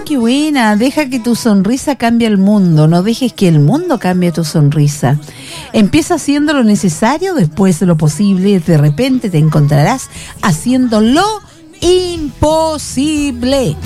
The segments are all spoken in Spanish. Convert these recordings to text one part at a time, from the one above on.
qué buena. Deja que tu sonrisa cambie el mundo. No dejes que el mundo cambie tu sonrisa. Empieza haciendo lo necesario, después lo posible. De repente te encontrarás haciendo lo imposible.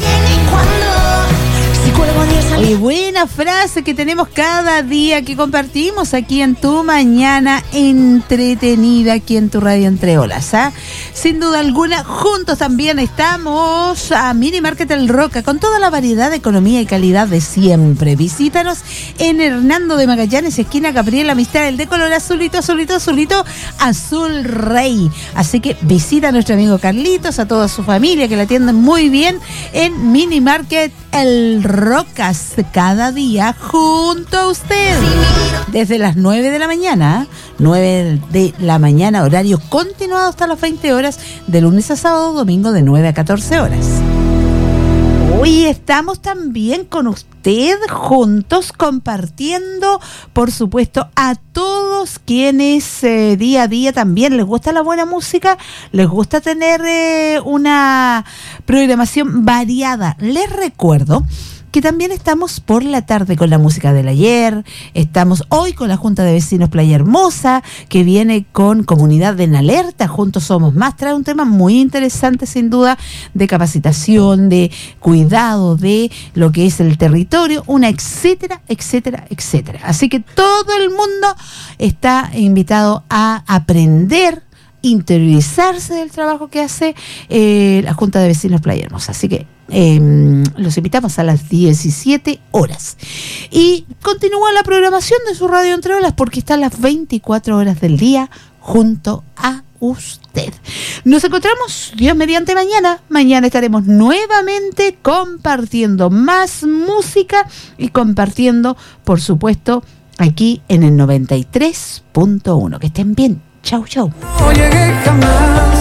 Oye, buena frase que tenemos cada día, que compartimos aquí en tu mañana entretenida, aquí en tu radio Entre Olas, ¿ah? Sin duda alguna, juntos también estamos a Mini Market El Roca, con toda la variedad de economía y calidad de siempre. Visítanos en Hernando de Magallanes, esquina Gabriela Mistral, de color azulito, azulito, azulito, azul rey. Así que visita a nuestro amigo Carlitos, a toda su familia, que la atienden muy bien en Mini Market El Rocas, cada día junto a usted, desde las 9 de la mañana, 9 de la mañana, horario continuado hasta las 20 horas, de lunes a sábado, domingo de 9 a 14 horas. Hoy estamos también con usted, juntos, compartiendo, por supuesto, a todos quienes día a día también les gusta la buena música, les gusta tener una programación variada. Les recuerdo que también estamos por la tarde con la música del ayer. Estamos hoy con la Junta de Vecinos Playa Hermosa, que viene con Comunidad en Alerta, Juntos Somos Más. Trae un tema muy interesante, sin duda, de capacitación, de cuidado de lo que es el territorio, etcétera, etcétera, etcétera. Así que todo el mundo está invitado a aprender, interiorizarse del trabajo que hace la Junta de Vecinos Playa Hermosa. Así que los invitamos a las 17 horas. Y continúa la programación de su radio Entre Olas, porque está a las 24 horas del día junto a usted. Nos encontramos, Dios mediante, mañana. Mañana estaremos nuevamente compartiendo más música y compartiendo, por supuesto, aquí en el 93.1. Que estén bien. Chau, chau. No llegué jamás.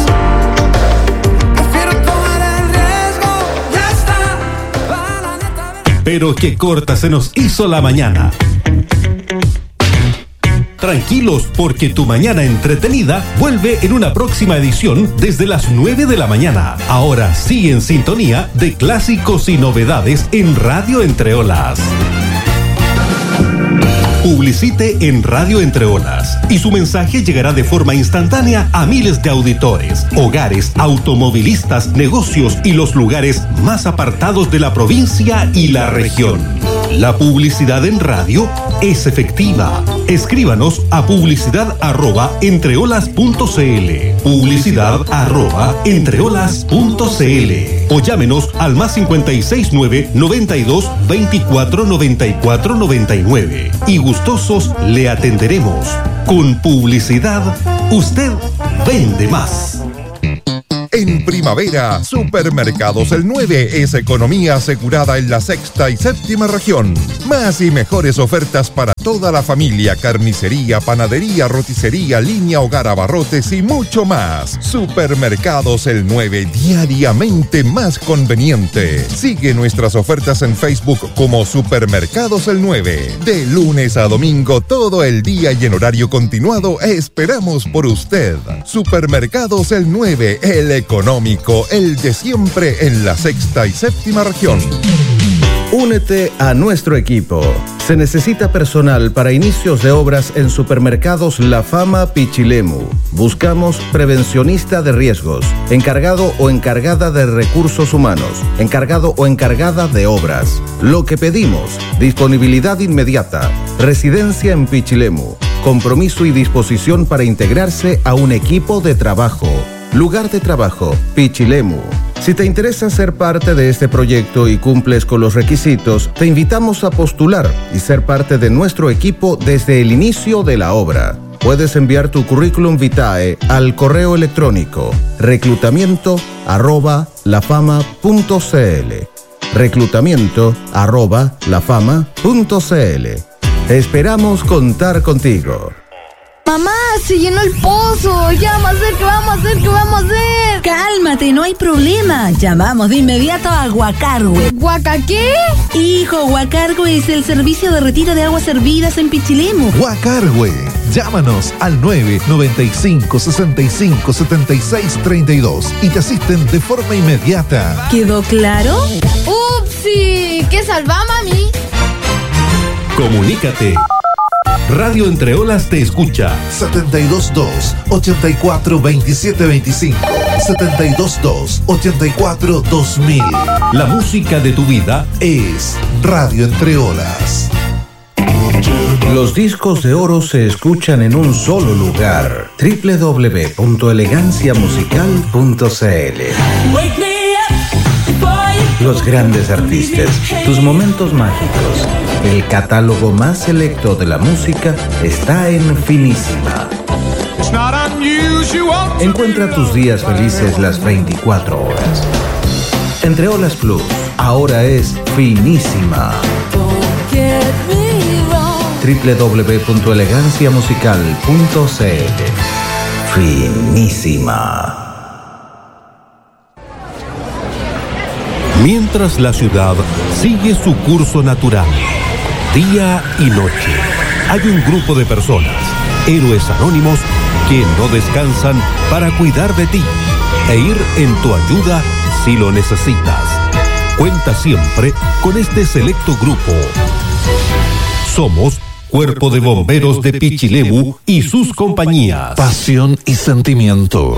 Pero qué corta se nos hizo la mañana. Tranquilos, porque tu mañana entretenida vuelve en una próxima edición desde las 9 de la mañana. Ahora sí, en sintonía de clásicos y novedades en Radio Entre Olas. Publicite en Radio Entre Olas y su mensaje llegará de forma instantánea a miles de auditores, hogares, automovilistas, negocios y los lugares más apartados de la provincia y la región. La publicidad en radio es efectiva. Escríbanos a publicidad@entreolas.cl, publicidad@entreolas.cl, o llámenos al +569 92 24 94 99 y gustosos le atenderemos. Con publicidad, usted vende más. En primavera, Supermercados El 9 es economía asegurada en la sexta y séptima región. Más y mejores ofertas para toda la familia: carnicería, panadería, roticería, línea hogar, abarrotes y mucho más. Supermercados El 9, diariamente más conveniente. Sigue nuestras ofertas en Facebook como Supermercados El 9. De lunes a domingo, todo el día y en horario continuado, esperamos por usted. Supermercados El 9, el económico, el de siempre en la sexta y séptima región. Únete a nuestro equipo. Se necesita personal para inicios de obras en Supermercados La Fama Pichilemu. Buscamos prevencionista de riesgos, encargado o encargada de recursos humanos, encargado o encargada de obras. Lo que pedimos: disponibilidad inmediata, residencia en Pichilemu, compromiso y disposición para integrarse a un equipo de trabajo. Lugar de trabajo: Pichilemu. Si te interesa ser parte de este proyecto y cumples con los requisitos, te invitamos a postular y ser parte de nuestro equipo desde el inicio de la obra. Puedes enviar tu currículum vitae al correo electrónico reclutamiento@lafama.cl, reclutamiento@lafama.cl. Esperamos contar contigo. Mamá, se llenó el pozo. ¿Qué vamos a hacer? ¿Qué vamos a hacer? ¿Qué vamos a hacer? Cálmate, no hay problema. Llamamos de inmediato a Guacargüe. ¿Guaca qué? Hijo, Guacargüe es el servicio de retiro de aguas hervidas en Pichilemu. Guacargüe. Llámanos al 995 65 76 32 y te asisten de forma inmediata. ¿Quedó claro? ¡Upsi! salva, mami! Comunícate. Radio Entre Olas te escucha. 722-84-2725. 722-84-2000. La música de tu vida Es Radio Entre Olas. Los discos de oro se escuchan en un solo lugar. www.eleganciamusical.cl. Los grandes artistas, tus momentos mágicos. El catálogo más selecto de la música está en Finísima. Encuentra tus días felices las 24 horas. Entre Olas Plus, ahora es Finísima. www.eleganciamusical.cl. Finísima. mientras la ciudad sigue su curso natural. Día y noche, hay un grupo de personas, héroes anónimos, que no descansan para cuidar de ti e ir en tu ayuda si lo necesitas. Cuenta siempre con este selecto grupo. Somos Cuerpo de Bomberos de Pichilemu y sus compañías. Pasión y sentimiento.